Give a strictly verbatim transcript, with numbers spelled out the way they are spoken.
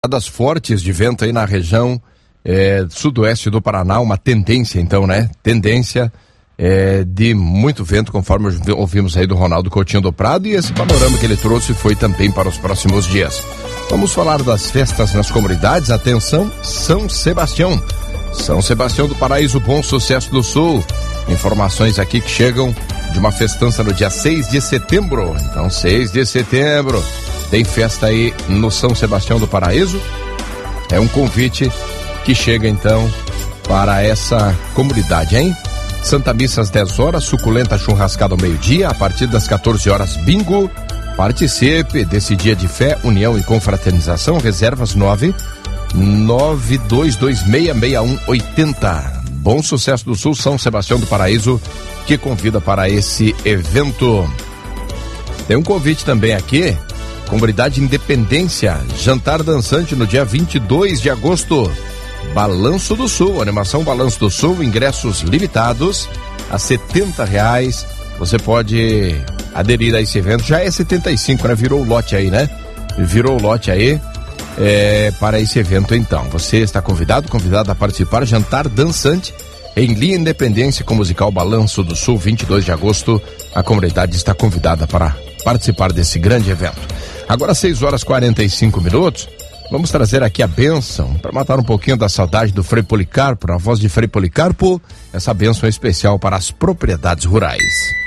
Das fortes de vento aí na região é, sudoeste do Paraná, uma tendência então, né? Tendência é, de muito vento, conforme ouvimos aí do Ronaldo Coutinho do Prado, e esse panorama que ele trouxe foi também para os próximos dias. Vamos falar das festas nas comunidades. Atenção, São Sebastião. São Sebastião do Paraíso, Bom Sucesso do Sul. Informações aqui que chegam de uma festança no dia seis de setembro. Então, seis de setembro. Tem festa aí no São Sebastião do Paraíso. É um convite que chega então para essa comunidade, hein? Santa Missa às dez horas, suculenta churrascada ao meio-dia, a partir das quatorze horas, bingo. Participe desse dia de fé, união e confraternização. Reservas nove nove dois dois seis seis um oito zero. Bom Sucesso do Sul, São Sebastião do Paraíso, que convida para esse evento. Tem um convite também aqui. Comunidade Independência, jantar dançante no dia vinte e dois de agosto. Balanço do Sul, animação Balanço do Sul, ingressos limitados a setenta reais. Você pode aderir a esse evento. Já é setenta e cinco, né? Virou o lote aí, né? Virou o lote aí é, para esse evento então. Você está convidado, convidado a participar. Jantar dançante em linha Independência com o musical Balanço do Sul, vinte e dois de agosto. A comunidade está convidada para participar desse grande evento. Agora seis horas e quarenta e cinco minutos, vamos trazer aqui a bênção para matar um pouquinho da saudade do Frei Policarpo, na voz de Frei Policarpo, essa bênção é especial para as propriedades rurais.